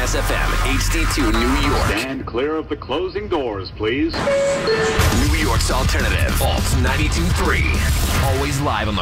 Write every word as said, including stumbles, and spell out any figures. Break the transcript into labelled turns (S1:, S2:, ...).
S1: S F M, H D two New York.
S2: Stand clear of the closing doors, please.
S1: New York's alternative, Alt ninety-two point three. Always live on the